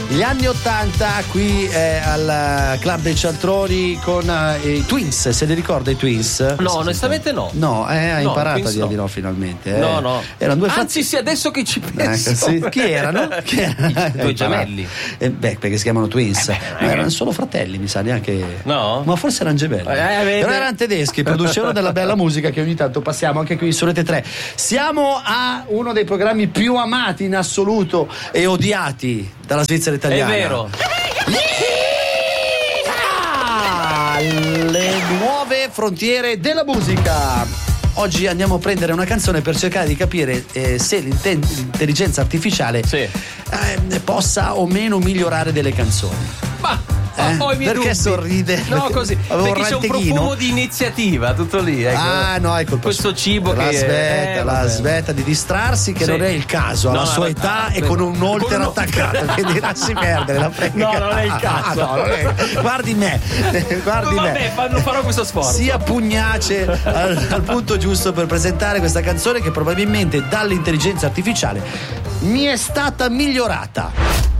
Gli anni 80 qui al Club dei Cialtroni con i Twins, se li ricorda i Twins? No, onestamente no. No, hai No, imparato a Twins dire no. di no finalmente. No. Erano due Anzi, sì, adesso che ci penso. sì. Chi erano? Due gemelli. Perché si chiamano Twins. Ma erano solo fratelli, mi sa, neanche. No? Ma forse erano gemelli. Però erano tedeschi, producevano della bella musica che ogni tanto passiamo anche qui su Rete 3. Siamo a uno dei programmi più amati in assoluto e odiati dalla Svizzera italiana. È vero. Le nuove frontiere della musica. Oggi andiamo a prendere una canzone per cercare di capire se l'intelligenza artificiale possa o meno migliorare delle canzoni. Ho i miei Perché dubbi. sorride? No, così. Avevo Perché c'è un ranteghino. profumo di iniziativa, tutto lì. Ecco. Ah, no, ecco. Questo cibo la che smetta, smetta di distrarsi, che Sì. non è il caso alla No, sua età e con un holter attaccato. Quindi lasci perdere la frega. No, non è il caso. No, non è. Guardi me. Vabbè, non farò questo sforzo. Sia pugnace al punto giusto per presentare questa canzone che probabilmente dall'intelligenza artificiale mi è stata migliorata.